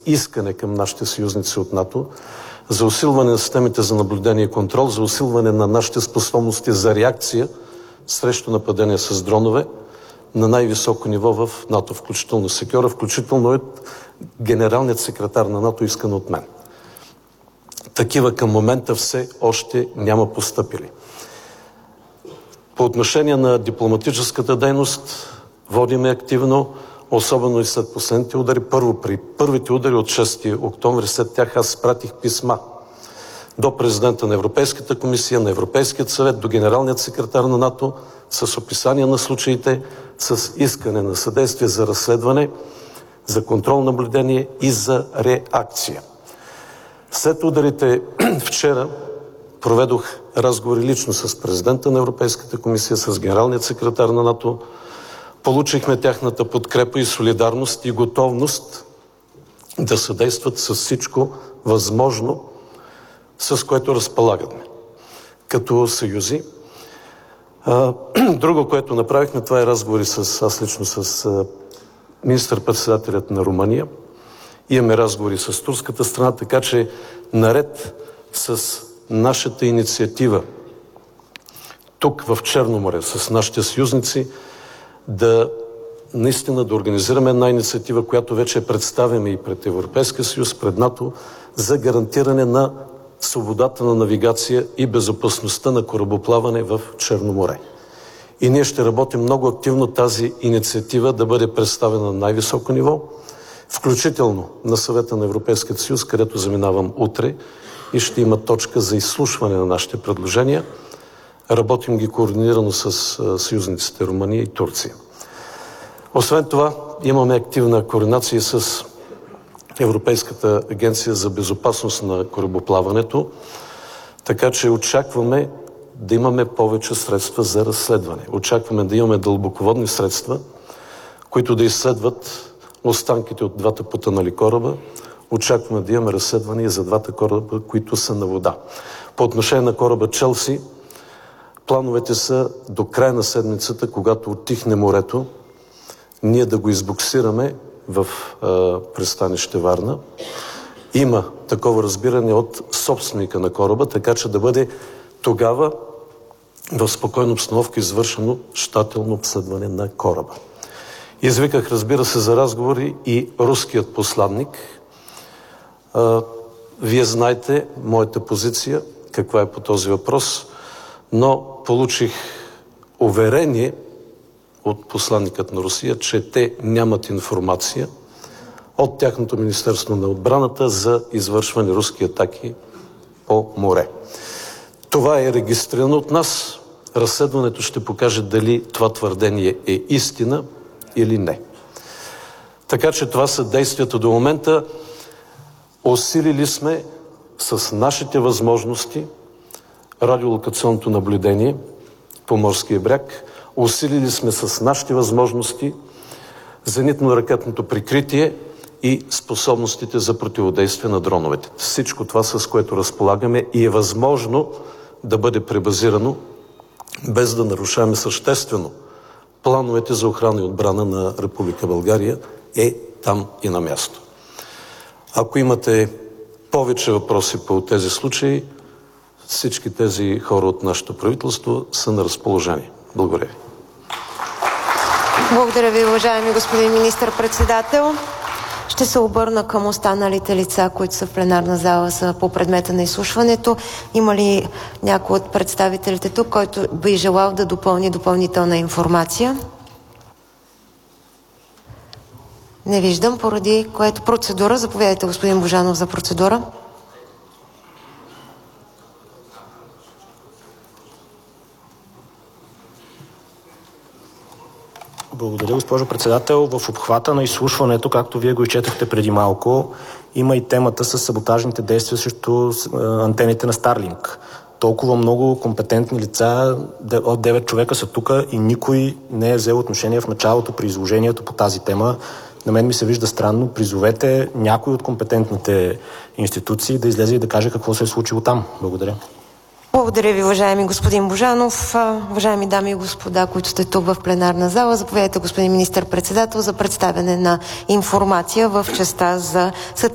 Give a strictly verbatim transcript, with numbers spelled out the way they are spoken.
искане към нашите съюзници от НАТО за усилване на системите за наблюдение и контрол, за усилване на нашите способности за реакция срещу нападения с дронове на най-високо ниво в НАТО, включително секюра, включително от генералният секретар на НАТО, искан от мен. Такива към момента все още няма постъпили. По отношение на дипломатическата дейност водиме активно, особено и след последните удари. Първо, при първите удари от шести октомври, след тях аз пратих писма до президента на Европейската комисия, на Европейският съвет, до генералният секретар на НАТО с описание на случаите, с искане на съдействие за разследване, за контрол, наблюдение и за реакция. След ударите вчера проведох разговори лично с президента на Европейската комисия, с генералният секретар на НАТО. Получихме тяхната подкрепа и солидарност и готовност да съдействат с всичко възможно, с което разполагаме като съюзи. Друго, което направихме, това е разговори с, аз лично с министър-председателят на Румъния. Имаме разговори с турската страна, така че наред с нашата инициатива тук в Черно море, с нашите съюзници, да наистина да организираме една инициатива, която вече представяме и пред Европейския съюз, пред НАТО, за гарантиране на свободата на навигация и безопасността на корабоплаване в Черно море. И ние ще работим много активно тази инициатива да бъде представена на най-високо ниво, включително на Съвета на Европейския съюз, където заминавам утре и ще има точка за изслушване на нашите предложения. Работим ги координирано с съюзниците Румъния и Турция. Освен това, имаме активна координация с Европейската агенция за безопасност на корабоплаването, така че очакваме да имаме повече средства за разследване. Очакваме да имаме дълбоководни средства, които да изследват останките от двата потънали кораба. Очакваме да имаме разследване и за двата кораба, които са на вода. По отношение на кораба Челси, плановете са до края на седмицата, когато оттихне морето, ние да го избуксираме в а, пристанище Варна. Има такова разбиране от собственика на кораба, така че да бъде тогава в спокойна обстановка извършено щателно обследване на кораба. Извиках, разбира се, за разговори и руският посланник. А, вие знаете моята позиция, каква е по този въпрос, но получих уверение от посланникът на Русия, че те нямат информация от тяхното Министерство на отбраната за извършване руски атаки по море. Това е регистрирано от нас. Разследването ще покаже дали това твърдение е истина или не. Така че това са действията до момента. Усилили сме с нашите възможности радиолокационното наблюдение по морския бряг. Усилили сме с нашите възможности зенитно-ракетното прикритие и способностите за противодействие на дроновете. Всичко това, с което разполагаме и е възможно да бъде пребазирано, без да нарушаваме съществено плановете за охрана и отбрана на Република България, е там и на място. Ако имате повече въпроси по тези случаи, всички тези хора от нашето правителство са на разположение. Благодаря ви. Благодаря ви, уважаеми господин министър-председател. Ще се обърна към останалите лица, които са в пленарна зала са по предмета на изслушването. Има ли някой от представителите тук, който би желал да допълни допълнителна информация? Не виждам, поради което процедура. Заповядайте, господин Божанов, за процедура. Благодаря, госпожо председател. В обхвата на изслушването, както вие го изчетахте преди малко, има и темата с саботажните действия срещу антените на Старлинг. Толкова много компетентни лица, от девет човека са тук и никой не е взел отношение в началото при изложението по тази тема. На мен ми се вижда странно. Призовете някой от компетентните институции да излезе и да каже какво се е случило там. Благодаря. Благодаря ви, уважаеми господин Божанов. Уважаеми дами и господа, които сте тук в пленарна зала, заповядайте, господин министър-председател, за представяне на информация в частта за